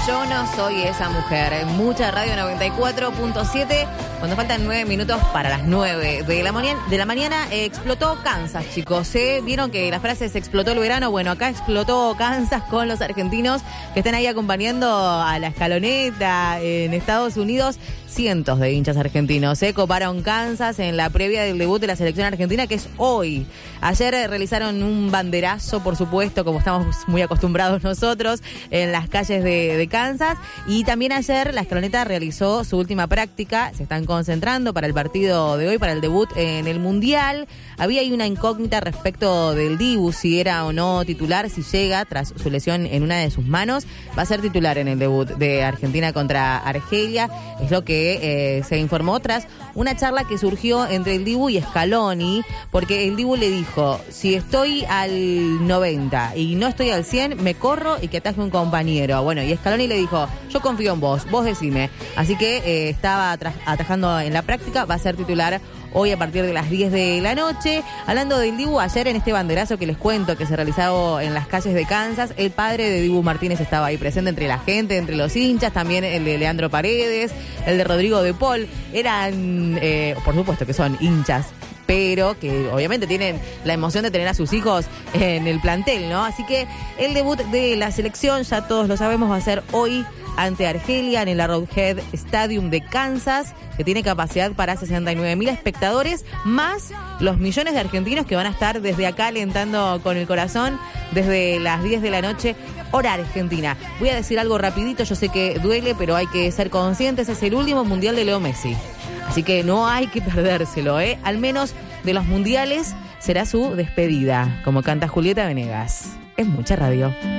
Yo no soy esa mujer. Mucha Radio 94.7. Cuando faltan 9 minutos para las 9 de la mañana, explotó Kansas, chicos. ¿Vieron que la frase se explotó el verano? Bueno, acá explotó Kansas con los argentinos que están ahí acompañando a la escaloneta en Estados Unidos. Cientos de hinchas argentinos coparon Kansas en la previa del debut de la selección argentina, que es hoy. Ayer realizaron un banderazo, por supuesto, como estamos muy acostumbrados nosotros, en las calles de Kansas. Y también ayer la escaloneta realizó su última práctica. Se están concentrando para el partido de hoy, para el debut en el Mundial. Había ahí una incógnita respecto del Dibu, si era o no titular, si llega tras su lesión en una de sus manos. Va a ser titular en el debut de Argentina contra Argelia. Es lo que se informó tras una charla que surgió entre el Dibu y Scaloni, porque el Dibu le dijo: si estoy al 90 y no estoy al 100, me corro y que ataje un compañero. Bueno, y Scaloni le dijo: yo confío en vos decime. Así que estaba atajando en la práctica, va a ser titular hoy a partir de las 10 de la noche. Hablando del Dibu, ayer en este banderazo que les cuento que se realizó en las calles de Kansas, el padre de Dibu Martínez estaba ahí presente entre la gente, entre los hinchas, también el de Leandro Paredes, el de Rodrigo de Paul. Eran, por supuesto que son hinchas, pero que obviamente tienen la emoción de tener a sus hijos en el plantel, ¿no? Así que el debut de la selección, ya todos lo sabemos, va a ser hoy ante Argelia en el Arrowhead Stadium de Kansas, que tiene capacidad para 69.000 espectadores, más los millones de argentinos que van a estar desde acá alentando con el corazón desde las 10 de la noche, hora argentina. Voy a decir algo rapidito, yo sé que duele, pero hay que ser conscientes, es el último mundial de Leo Messi. Así que no hay que perdérselo, ¿eh? Al menos de los mundiales será su despedida, como canta Julieta Venegas. Es mucha radio.